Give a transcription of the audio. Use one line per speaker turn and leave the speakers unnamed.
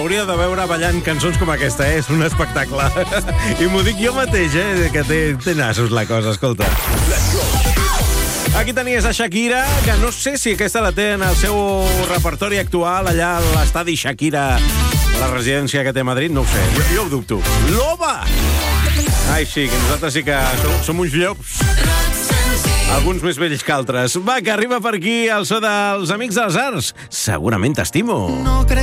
l'hauria de veure ballant cançons com aquesta, és un espectacle. I m'ho dic jo mateix, que té nassos la cosa, escolta. Aquí tenies a Shakira, que no sé si aquesta la té en el seu repertori actual, allà a l'estadi Shakira, a la residència que té a Madrid, no ho sé, jo ho dubto. Loba! Ai, sí, que nosaltres sí que som uns llops. Alguns més vells que altres. Va, que arriba per aquí el so dels Amics dels Arts. Segurament t'estimo.
No crec